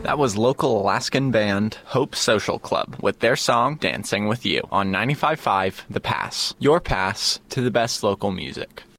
That was local Alaskan band Hope Social Club with their song Dancing With You on 95.5 The Pass, your pass to the best local music.